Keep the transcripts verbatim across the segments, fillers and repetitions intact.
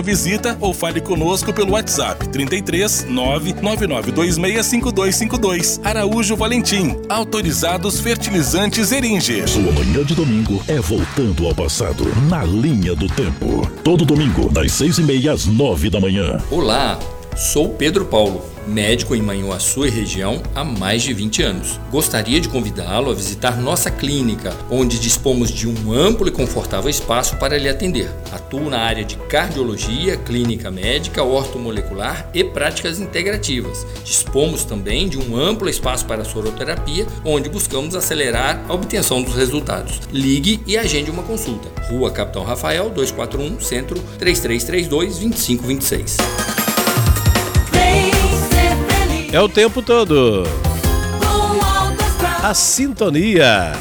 Visita ou fale conosco pelo WhatsApp trinta e três, nove nove nove dois seis, cinco dois cinco dois. Araújo Valentim, autorizados fertilizantes Eringer. Sua manhã de domingo é voltando ao passado, na linha do tempo. Todo domingo, das seis e meia às nove da manhã. Olá, sou Pedro Paulo, médico em Manhuaçu e região há mais de vinte anos. Gostaria de convidá-lo a visitar nossa clínica, onde dispomos de um amplo e confortável espaço para lhe atender. Atuo na área de cardiologia, clínica médica, ortomolecular e práticas integrativas. Dispomos também de um amplo espaço para soroterapia, onde buscamos acelerar a obtenção dos resultados. Ligue e agende uma consulta. Rua Capitão Rafael, duzentos e quarenta e um, Centro, três três três dois, dois cinco dois seis. É o tempo todo. A sintonia.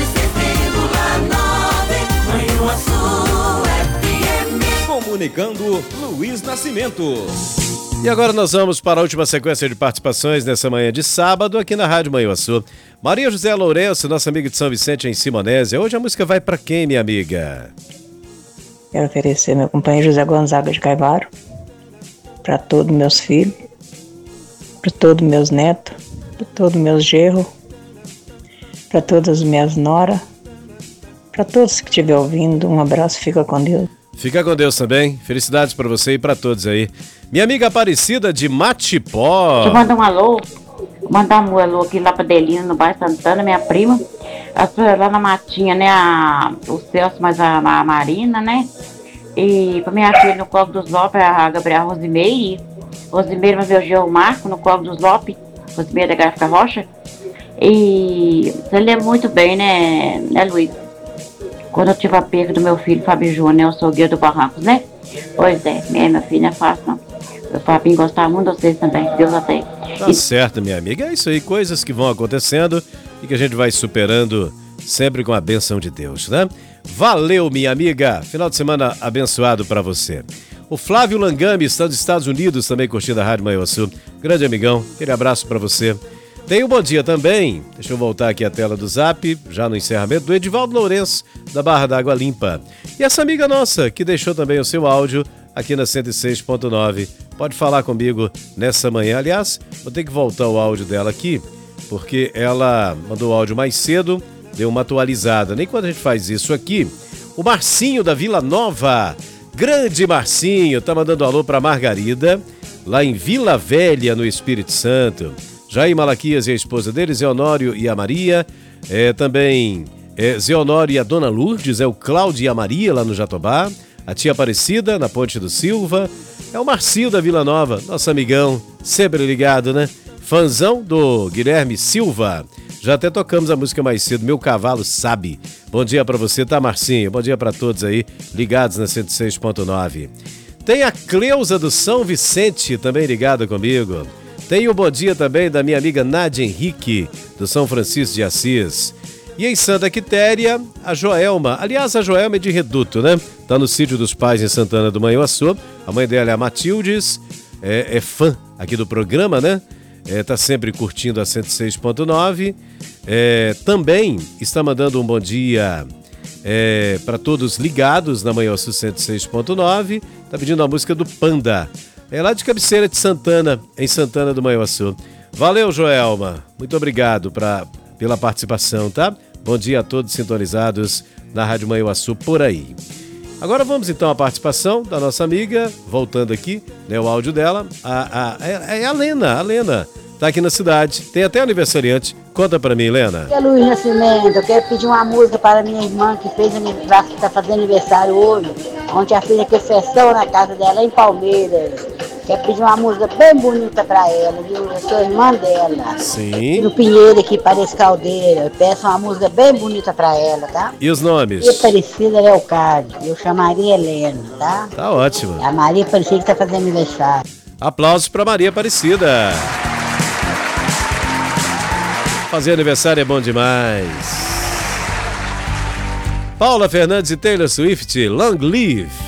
Comunicando Luiz Nascimento. E agora nós vamos para a última sequência de participações nessa manhã de sábado aqui na Rádio Manhuaçu. Maria José Lourenço, nossa amiga de São Vicente em Simonésia. Hoje a música vai para quem, minha amiga? Quero oferecer meu companheiro José Gonzaga de Caivaro, para todos meus filhos, para todos meus netos, para todos meus genros, para todas as minhas noras, para todos que estiver ouvindo. Um abraço, fica com Deus. Fica com Deus também. Felicidades para você e para todos aí. Minha amiga Aparecida de Matipó. Deixa eu mandar um alô. Mandar um alô aqui lá pra Delina, no bairro Santana, minha prima. A senhora lá na Matinha, né? A, o Celso, mas a, a Marina, né? E pra minha filha no Colo dos Lopes, a Gabriela Rosimeire. Rosimeire, mas eu o Marco no Colo dos Lopes. Rosimeire da Gráfica Rocha. E você lembra muito bem, né, né, Luiz? Quando eu tive a perda do meu filho, Fábio Júnior, eu sou guia do Barrancos, né? Pois é, minha, meu filho não é fácil, não. O Fabinho gostava muito de vocês também, Deus até. Tá e... certo, minha amiga, é isso aí, coisas que vão acontecendo e que a gente vai superando sempre com a bênção de Deus, né? Valeu, minha amiga, final de semana abençoado pra você. O Flávio Langami está dos Estados Unidos, também curtindo a Rádio Manhuaçu. Grande amigão, aquele abraço pra você. Tem um bom dia também, deixa eu voltar aqui a tela do Zap, já no encerramento, do Edivaldo Lourenço, da Barra da Água Limpa. E essa amiga nossa, que deixou também o seu áudio aqui na cento e seis ponto nove. Pode falar comigo nessa manhã. Aliás, vou ter que voltar o áudio dela aqui, porque ela mandou o áudio mais cedo, deu uma atualizada. Nem quando a gente faz isso aqui. O Marcinho da Vila Nova, grande Marcinho, tá mandando alô pra Margarida, lá em Vila Velha, no Espírito Santo. Jair Malaquias e a esposa dele, Zé Honório e a Maria. É, também é, Zé Honório e a Dona Lourdes, é o Cláudio e a Maria lá no Jatobá. A tia Aparecida, na Ponte do Silva. É o Marcinho da Vila Nova, nosso amigão, sempre ligado, né? Fãzão do Guilherme Silva. Já até tocamos a música mais cedo, Meu Cavalo Sabe. Bom dia pra você, tá, Marcinho? Bom dia pra todos aí, ligados na cento e seis ponto nove. Tem a Cleusa do São Vicente, também ligada comigo. Tem o bom dia também da minha amiga Nádia Henrique, do São Francisco de Assis. E em Santa Quitéria, a Joelma. Aliás, a Joelma é de Reduto, né? Tá no sítio dos pais em Santana do Manhuaçu. A mãe dela é a Matildes, é, é fã aqui do programa, né? É, tá sempre curtindo a cento e seis ponto nove. É, também está mandando um bom dia é, para todos ligados na Manhuaçu cento e seis ponto nove. Tá pedindo a música do Panda. É lá de Cabeceira de Santana, em Santana do Manhuaçu. Valeu, Joelma. Muito obrigado pra, pela participação, tá? Bom dia a todos sintonizados na Rádio Manhuaçu por aí. Agora vamos então à participação da nossa amiga, voltando aqui, né, o áudio dela. A, a, é, é a Lena, a Lena tá aqui na cidade, tem até aniversariante. Conta pra mim, Lena. É Luiz Nascimento, eu quero pedir uma música para minha irmã que fez aniversário, que está fazendo aniversário hoje. Ontem a filha fez festão na casa dela em Palmeiras. Quero pedir uma música bem bonita para ela, viu? Eu sou irmã dela. Sim. No Pinheiro aqui, Paredes Caldeira. Eu peço uma música bem bonita para ela, tá? E os nomes? E Aparecida Leocádio. Eu chamaria Helena, tá? Tá ótimo. A Maria Aparecida que está fazendo aniversário. Aplausos para Maria Aparecida. Fazer aniversário é bom demais. Paula Fernandes e Taylor Swift, Long Live.